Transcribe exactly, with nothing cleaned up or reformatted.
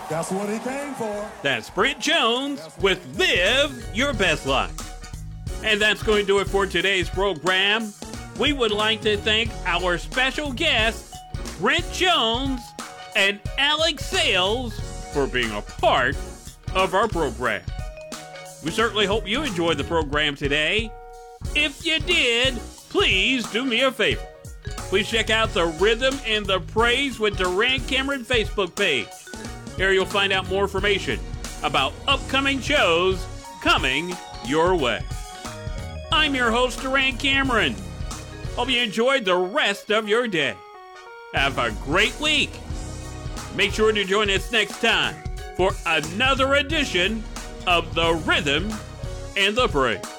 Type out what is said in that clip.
That's what he came for. That's Brent Jones with Live Your Best Life. And that's going to do it for today's program. We would like to thank our special guests, Brent Jones and Alex Sales, for being a part of our program. We certainly hope you enjoyed the program today. If you did, please do me a favor. Please check out the Rhythm and the Praise with Duran Cameron Facebook page. Here you'll find out more information about upcoming shows coming your way. I'm your host, Duran Cameron. Hope you enjoyed the rest of your day. Have a great week. Make sure to join us next time for another edition of the Rhythm and the Praise.